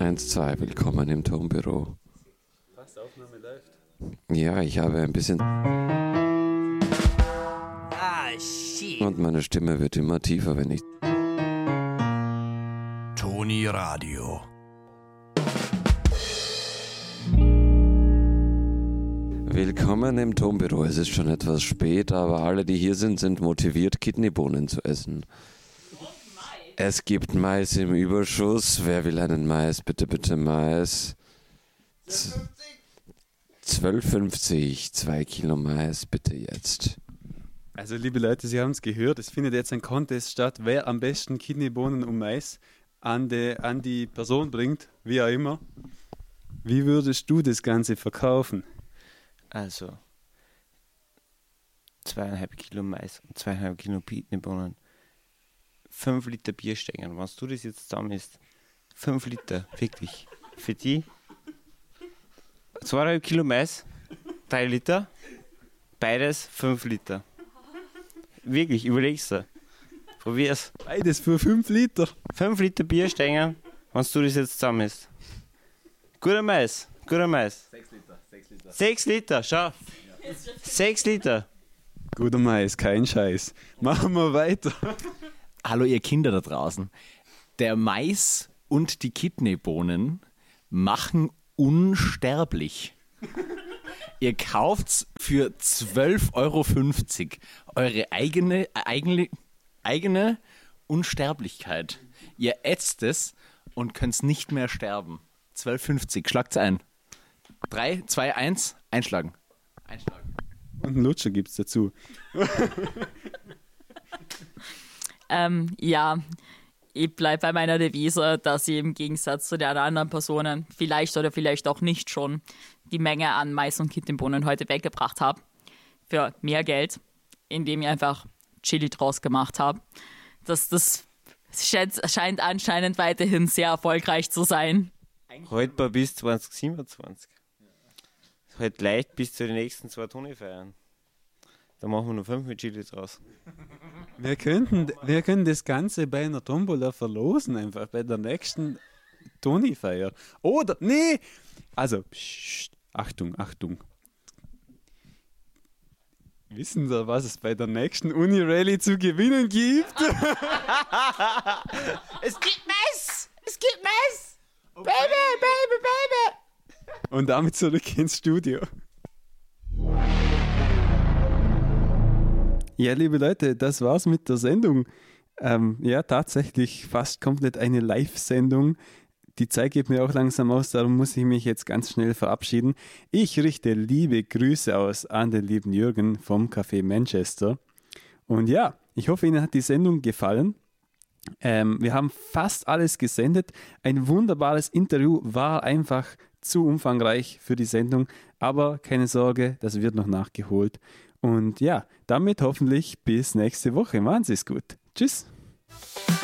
1, 2, willkommen im Tonbüro. Fast Aufnahme läuft. Ja, ich habe ein bisschen... Shit. Und meine Stimme wird immer tiefer, wenn ich... Toni Radio. Willkommen im Tonbüro. Es ist schon etwas spät, aber alle, die hier sind, sind motiviert, Kidneybohnen zu essen. Es gibt Mais im Überschuss. Wer will einen Mais? Bitte, bitte Mais. 12,50. 2 Kilo Mais, bitte jetzt. Also liebe Leute, Sie haben es gehört, es findet jetzt ein Contest statt, wer am besten Kidneybohnen und Mais an die Person bringt, wie auch immer. Wie würdest du das Ganze verkaufen? Also 2,5 Kilo Mais und 2,5 Kilo Kidneybohnen. 5 Liter Bierstängel. Wenn du das jetzt zusammen isst, 5 Liter, wirklich. Für die 2,5 Kilo Mais, 3 Liter, beides 5 Liter. Wirklich, überleg's dir. Probier's. Beides für 5 Liter. 5 Liter Bierstängel, wenn du das jetzt zusammen isst. Guter Mais, guter Mais. 6 Liter, schau. 6 Liter. Guter Mais, kein Scheiß. Machen wir weiter. Hallo ihr Kinder da draußen. Der Mais und die Kidneybohnen machen unsterblich. Ihr kauft's für 12,50 € eure eigene Unsterblichkeit. Ihr ätzt es und könnt's nicht mehr sterben. 12,50 €, schlagt's ein. 3, 2, 1, einschlagen. Und einen Lutscher gibt's dazu. Ja, ich bleibe bei meiner Devise, dass ich im Gegensatz zu den anderen Personen vielleicht oder vielleicht auch nicht schon die Menge an Mais und Kidneybohnen heute weggebracht habe. Für mehr Geld, indem ich einfach Chili draus gemacht habe. Das scheint anscheinend weiterhin sehr erfolgreich zu sein. Haltbar bis 2027. Halt leicht bis zu den nächsten 2 Toni-Feiern. Da machen wir nur 5 mit Chili draus. Wir können das Ganze bei einer Tombola verlosen, einfach bei der nächsten Toni-Feier. Oder, nee! Also, pssst, Achtung. Wissen Sie, was es bei der nächsten Uni-Rally zu gewinnen gibt? Es gibt Mais! Es gibt Mais! Oh, Baby! Und damit zurück ins Studio. Ja, liebe Leute, das war's mit der Sendung. Ja, tatsächlich fast komplett eine Live-Sendung. Die Zeit geht mir auch langsam aus, darum muss ich mich jetzt ganz schnell verabschieden. Ich richte liebe Grüße aus an den lieben Jürgen vom Café Manchester. Und ja, ich hoffe, Ihnen hat die Sendung gefallen. Wir haben fast alles gesendet. Ein wunderbares Interview, war einfach zu umfangreich für die Sendung. Aber keine Sorge, das wird noch nachgeholt. Und ja, damit hoffentlich bis nächste Woche. Machen Sie es gut. Tschüss.